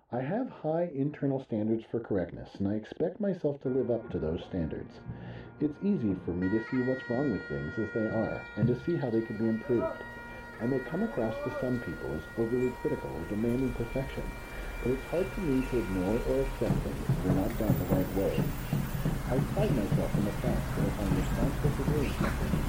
I have high internal standards for correctness, and I expect myself to live up to those standards. It's easy for me to see what's wrong with things as they are, and to see how they could be improved. I may come across to some people as overly critical or demanding perfection, but it's hard for me to ignore or accept things that are not done the right way. I pride myself in the fact that if I'm responsible for doing something,